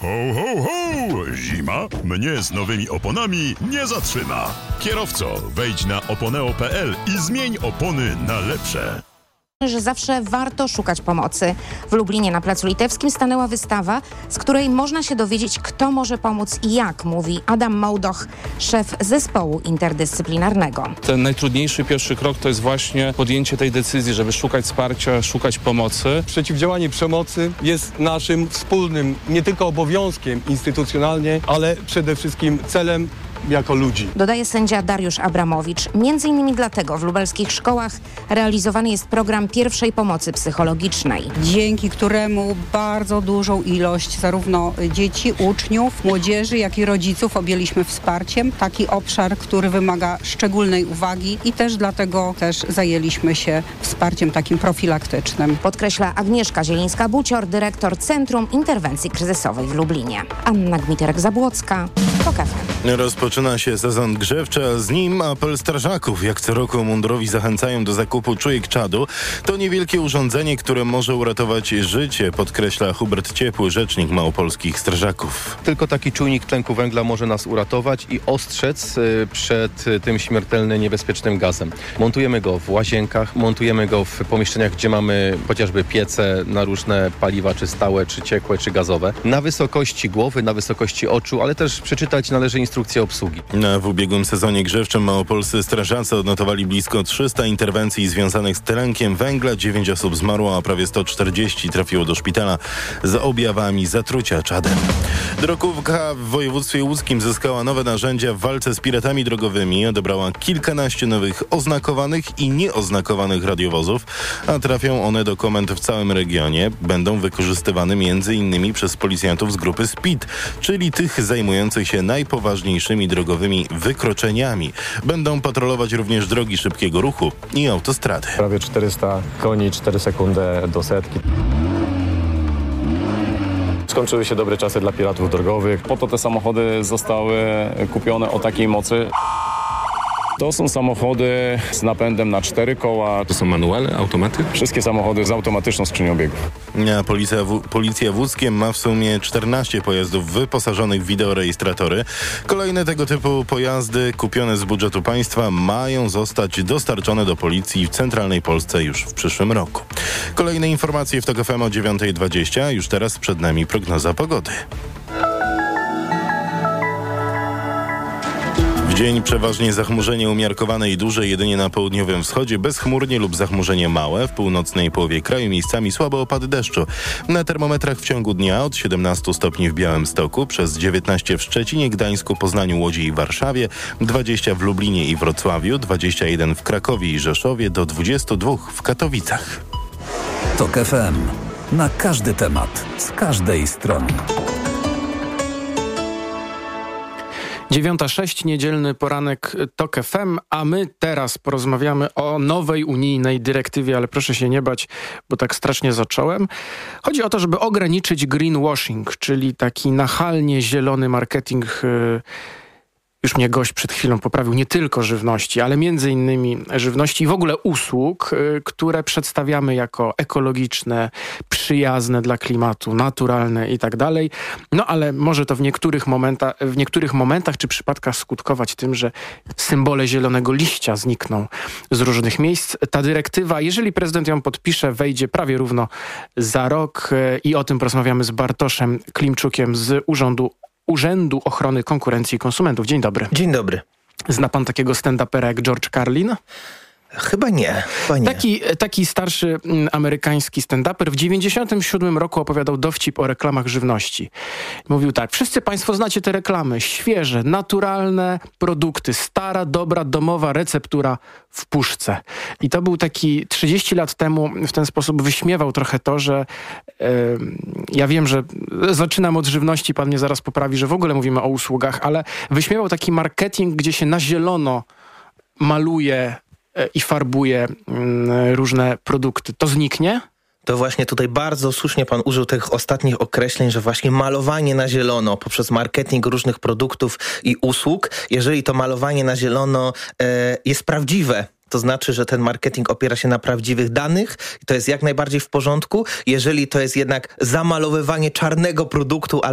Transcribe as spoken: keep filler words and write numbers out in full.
Ho, ho, ho! Zima mnie z nowymi oponami nie zatrzyma. Kierowco, wejdź na oponeo kropka pe el i zmień opony na lepsze. Że zawsze warto szukać pomocy. W Lublinie na Placu Litewskim stanęła wystawa, z której można się dowiedzieć, kto może pomóc i jak, mówi Adam Mołdoch, szef zespołu interdyscyplinarnego. Ten najtrudniejszy pierwszy krok to jest właśnie podjęcie tej decyzji, żeby szukać wsparcia, szukać pomocy. Przeciwdziałanie przemocy jest naszym wspólnym nie tylko obowiązkiem instytucjonalnie, ale przede wszystkim celem jako ludzi. Dodaje sędzia Dariusz Abramowicz. Między innymi dlatego w lubelskich szkołach realizowany jest program pierwszej pomocy psychologicznej. Dzięki któremu bardzo dużą ilość zarówno dzieci, uczniów, młodzieży, jak i rodziców objęliśmy wsparciem. Taki obszar, który wymaga szczególnej uwagi i też dlatego też zajęliśmy się wsparciem takim profilaktycznym. Podkreśla Agnieszka Zielińska-Bucior, dyrektor Centrum Interwencji Kryzysowej w Lublinie. Anna Gmiterek-Zabłocka, Tok F M. Rozpoczyna się sezon grzewczy, a z nim apel strażaków. Jak co roku mundurowi zachęcają do zakupu czujek czadu. To niewielkie urządzenie, które może uratować życie, podkreśla Hubert Ciepły, rzecznik małopolskich strażaków. Tylko taki czujnik tlenku węgla może nas uratować i ostrzec przed tym śmiertelnym, niebezpiecznym gazem. Montujemy go w łazienkach, montujemy go w pomieszczeniach, gdzie mamy chociażby piece na różne paliwa, czy stałe, czy ciekłe, czy gazowe. Na wysokości głowy, na wysokości oczu, ale też przeczytać należy instrukcję obsługi. Na w ubiegłym sezonie grzewczym małopolscy strażacy odnotowali blisko trzysta interwencji związanych z tlenkiem węgla. dziewięć osób zmarło, a prawie sto czterdzieści trafiło do szpitala z objawami zatrucia czadem. Drogówka w województwie łódzkim zyskała nowe narzędzia w walce z piratami drogowymi. Odebrała kilkanaście nowych oznakowanych i nieoznakowanych radiowozów, a trafią one do komend w całym regionie. Będą wykorzystywane między innymi przez policjantów z grupy SPID, czyli tych zajmujących się najpoważniejszymi drogowymi wykroczeniami. Będą patrolować również drogi szybkiego ruchu i autostrady. Prawie czterysta koni, cztery sekundy do setki. Skończyły się dobre czasy dla piratów drogowych. Po to te samochody zostały kupione o takiej mocy. To są samochody z napędem na cztery koła. To są manuale, automaty? Wszystkie samochody z automatyczną skrzynią biegów. A policja, w, policja w Łódzkiem ma w sumie czternaście pojazdów wyposażonych w wideorejestratory. Kolejne tego typu pojazdy kupione z budżetu państwa mają zostać dostarczone do policji w centralnej Polsce już w przyszłym roku. Kolejne informacje w Tok F M o dziewiąta dwadzieścia. Już teraz przed nami prognoza pogody. W dzień przeważnie zachmurzenie umiarkowane i duże, jedynie na południowym wschodzie bezchmurnie lub zachmurzenie małe. W północnej połowie kraju miejscami słabe opady deszczu. Na termometrach w ciągu dnia od siedemnastu stopni w Białymstoku, przez dziewiętnaście w Szczecinie, Gdańsku, Poznaniu, Łodzi i Warszawie, dwadzieścia w Lublinie i Wrocławiu, dwadzieścia jeden w Krakowie i Rzeszowie, do dwudziestu dwóch w Katowicach. Tok F M. Na każdy temat, z każdej strony. dziewiąta sześć, niedzielny poranek Tok F M, a my teraz porozmawiamy o nowej unijnej dyrektywie, ale proszę się nie bać, bo tak strasznie zacząłem. Chodzi o to, żeby ograniczyć greenwashing, czyli taki nachalnie zielony marketing. Yy, Już mnie gość przed chwilą poprawił, nie tylko żywności, ale między innymi żywności i w ogóle usług, y, które przedstawiamy jako ekologiczne, przyjazne dla klimatu, naturalne i tak dalej. No ale może to w niektórych, momenta, w niektórych momentach czy przypadkach skutkować tym, że symbole zielonego liścia znikną z różnych miejsc. Ta dyrektywa, jeżeli prezydent ją podpisze, wejdzie prawie równo za rok y, i o tym porozmawiamy z Bartoszem Klimczukiem z Urzędu Urzędu Ochrony Konkurencji i Konsumentów. Dzień dobry. Dzień dobry. Zna pan takiego stand-upera jak George Carlin? Chyba nie, chyba nie. Taki, taki starszy m, amerykański stand-uper w dziewięćdziesiątym siódmym roku opowiadał dowcip o reklamach żywności. Mówił tak: wszyscy państwo znacie te reklamy. Świeże, naturalne produkty, stara, dobra, domowa receptura w puszce. I to był taki trzydzieści lat temu, w ten sposób wyśmiewał trochę to, że yy, ja wiem, że zaczynam od żywności, pan mnie zaraz poprawi, że w ogóle mówimy o usługach, ale wyśmiewał taki marketing, gdzie się na zielono maluje i farbuje różne produkty. To zniknie? To właśnie tutaj bardzo słusznie pan użył tych ostatnich określeń, że właśnie malowanie na zielono poprzez marketing różnych produktów i usług, jeżeli to malowanie na zielono e, jest prawdziwe, to znaczy, że ten marketing opiera się na prawdziwych danych i to jest jak najbardziej w porządku. Jeżeli to jest jednak zamalowywanie czarnego produktu